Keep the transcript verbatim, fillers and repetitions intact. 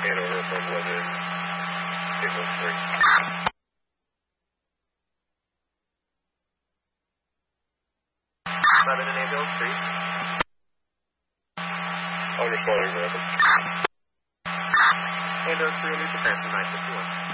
Hanover from eleven, signal three. eleven in ambulance three. I'm responding, Rapid. Ambulance three, under defense, nine fifty-one.